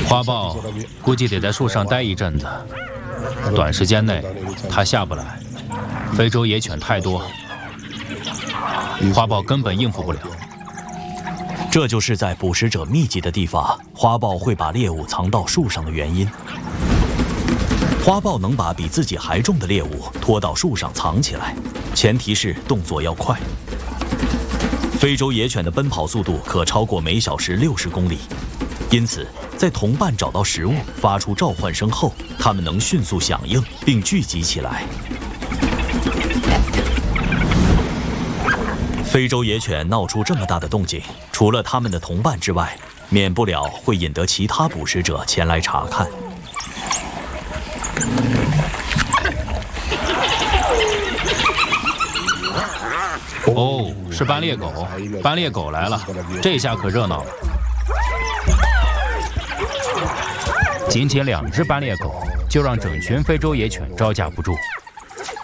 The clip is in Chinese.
花豹估计得在树上待一阵子，短时间内它下不来。非洲野犬太多，花豹根本应付不了。 这就是在捕食者密集的地方，花豹会把猎物藏到树上的原因。花豹能把比自己还重的猎物拖到树上藏起来，前提是动作要快。非洲野犬的奔跑速度可超过每小时60公里，因此在同伴找到食物、发出召唤声后，它们能迅速响应并聚集起来。非洲野犬闹出这么大的动静，除了它们的同伴之外，免不了会引得其他捕食者前来查看。 哦，是斑鬣狗，斑鬣狗来了，这下可热闹了。仅仅2只斑鬣狗，就让整群非洲野犬招架不住。